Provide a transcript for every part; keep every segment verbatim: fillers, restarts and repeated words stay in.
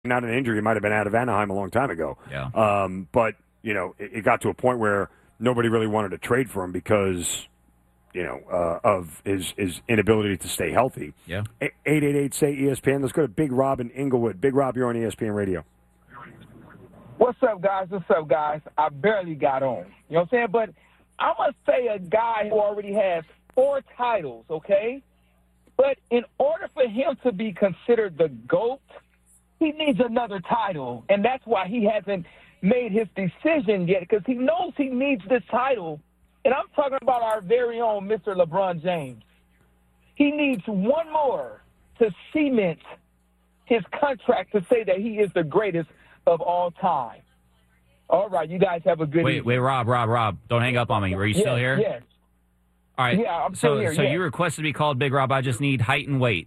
not an injury. He might have been out of Anaheim a long time ago. Yeah. Um, but, you know, it, it got to a point where nobody really wanted to trade for him because, you know, uh, of his, his inability to stay healthy. Yeah. eight eight eight, say E S P N. Let's go to Big Rob in Inglewood. Big Rob, you're on E S P N Radio. What's up, guys? What's up, guys? I barely got on. You know what I'm saying? But I must say a guy who already has four titles, okay? But in order for him to be considered the GOAT, he needs another title. And that's why he hasn't made his decision yet, because he knows he needs this title. And I'm talking about our very own Mister LeBron James. He needs one more to cement his contract to say that he is the greatest of all time. All right, you guys have a good Wait, evening. wait, Rob, Rob, Rob, don't hang up on me. Are you yes, still here? Yes. All right. Yeah, I'm so, still here, So yes. you requested to be called Big Rob. I just need height and weight.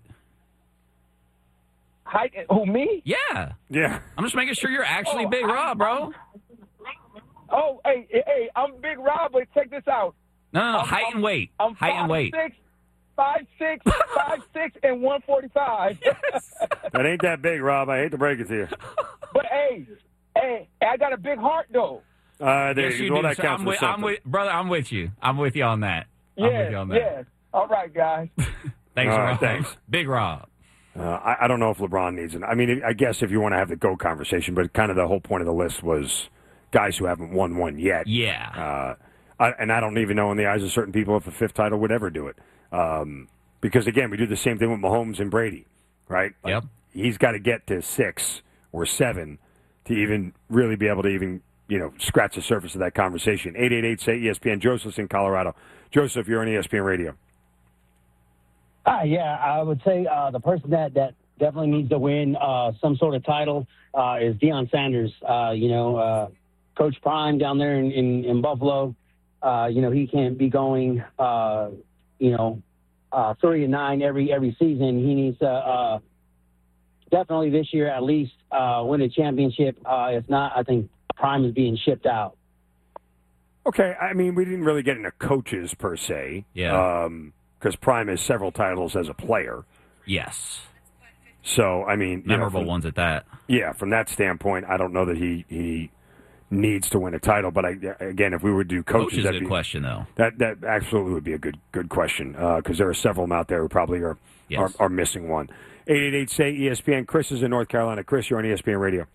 Height? Who, me? Yeah. Yeah. I'm just making sure you're actually Oh, Big I- Rob, bro. Oh, hey, hey, hey, I'm Big Rob, but check this out. No, no, no. I'm- height I'm- and weight. I'm height and weight. Six, five six, five six, and one forty-five. That ain't that big, Rob. I hate to break it to you. But hey, hey, I got a big heart though. Uh, there Yes, you you go. do. That So counts I'm for with, I'm something. with, brother, I'm with you. I'm with you on that. I'm Yes, with you on that. yes. All right, guys. Thanks, All right, Rob. thanks. Big Rob. Uh, I, I don't know if LeBron needs it. I mean, I guess if you want to have the GOAT conversation, but kind of the whole point of the list was guys who haven't won one yet. Yeah. Uh, I, and I don't even know in the eyes of certain people if a fifth title would ever do it. Um, because, again, we do the same thing with Mahomes and Brady, right? Like, Yep. He's got to get to six or seven to even really be able to even, you know, scratch the surface of that conversation. eight eight eight, say E S P N. Joseph's in Colorado. Joseph, you're on E S P N Radio. Uh, yeah, I would say uh, the person that, that definitely needs to win uh, some sort of title uh, is Deion Sanders. Uh, you know, uh, Coach Prime down there in, in, in Buffalo, uh, you know, he can't be going, uh, you know, uh, three and nine every every season. He needs to uh, definitely this year at least uh, win a championship. Uh, if not, I think Prime is being shipped out. Okay, I mean, we didn't really get into coaches per se. Yeah. Um, because Prime has several titles as a player. Yes. So, I mean... you know, Memorable from- ones at that. Yeah, from that standpoint, I don't know that he, he needs to win a title. But, I, again, if we would do Coach coaches... is a that'd good be- question, though. That that absolutely would be a good good question because there are several of them out there who probably are, Yes. are, are missing one. eight eight eight, say E S P N. Chris is in North Carolina. Chris, you're on E S P N Radio.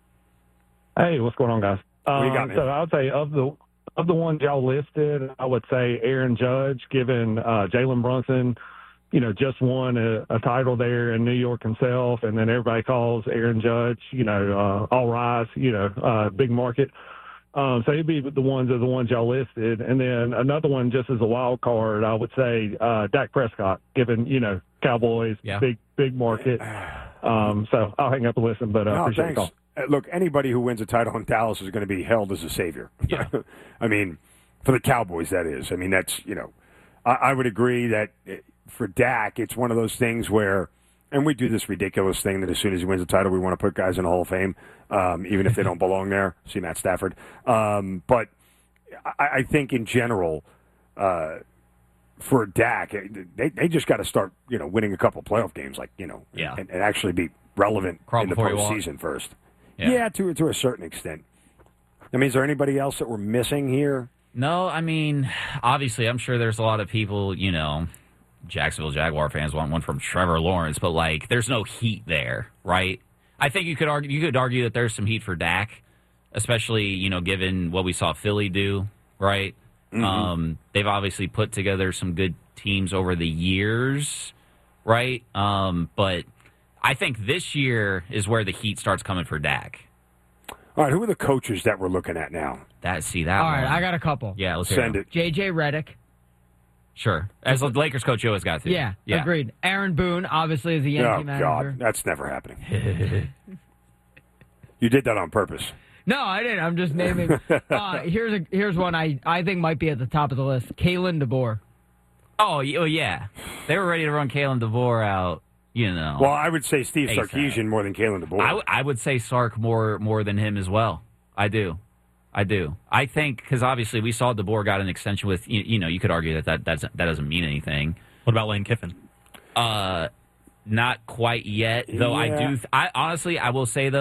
Hey, what's going on, guys? What do you Um, got, man? so I would say of the of the ones y'all listed, I would say Aaron Judge, given uh, Jalen Brunson, you know, just won a, a title there in New York himself, and then everybody calls Aaron Judge, you know, uh, all rise, you know, uh, big market. Um, so he'd be the ones of the ones y'all listed, and then another one just as a wild card, I would say uh, Dak Prescott, given you know Cowboys, Yeah. big big market. Um, so I'll hang up and listen, but uh, No, appreciate the thanks. call. Uh, Look, anybody who wins a title in Dallas is going to be held as a savior. Yeah. I mean, for the Cowboys, that is. I mean, that's, you know, I, I would agree that uh, for Dak, it's one of those things where, and we do this ridiculous thing that as soon as he wins a title, we want to put guys in the Hall of Fame, um, even if they don't belong there. See Matt Stafford. Um, but I, I think in general, uh, for Dak, they, they just got to start, you know, winning a couple playoff games, like, you know, Yeah. and, and actually be relevant Crawl in the before you walk. postseason first. Yeah. Yeah, to to a certain extent. I mean, is there anybody else that we're missing here? No, I mean, obviously, I'm sure there's a lot of people, you know, Jacksonville Jaguar fans want one from Trevor Lawrence, but, like, there's no heat there, right? I think you could argue you could argue that there's some heat for Dak, especially, you know, given what we saw Philly do, right? Mm-hmm. Um, they've obviously put together some good teams over the years, right? Um, but I think this year is where the heat starts coming for Dak. All right, who are the coaches that we're looking at now? That see that All one. right, I got a couple. Yeah, let's hear Send them. it. J J Redick. Sure. As the Lakers coach, you always got to. Yeah, yeah. agreed. Aaron Boone, obviously, is the Yankee Oh, manager. God, that's never happening. You did that on purpose. No, I didn't. I'm just naming. uh, here's a here's one I, I think might be at the top of the list. Kalen DeBoer. Oh, y- oh, yeah. They were ready to run Kalen DeVore out, you know. Well, I would say Steve ASAP. Sarkisian more than Kalen DeBoer. I, w- I would say Sark more more than him as well. I do. I do. I think, because obviously we saw DeBoer got an extension with, you, you know, you could argue that that, that's, that doesn't mean anything. What about Lane Kiffin? Uh, Not quite yet, though. I Yeah. do. I honestly, I will say though.